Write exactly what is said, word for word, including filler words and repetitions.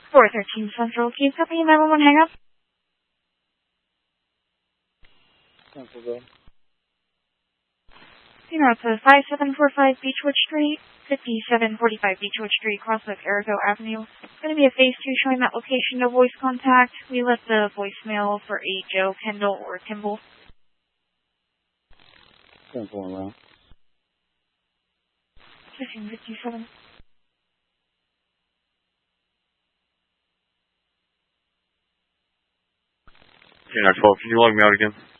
four thirteen Central, Keith Company, nine one one hang up. Central, go. You know, it's a five seven four five Beechwood Street, fifty-seven forty-five Beechwood Street, Crosswalk, Arago Avenue. It's going to be a phase two showing that location, no voice contact. We left the voicemail for a Joe, Kendall, or Kimball. Central around. fifteen fifty-seven. K nine twelve, can you log me out again?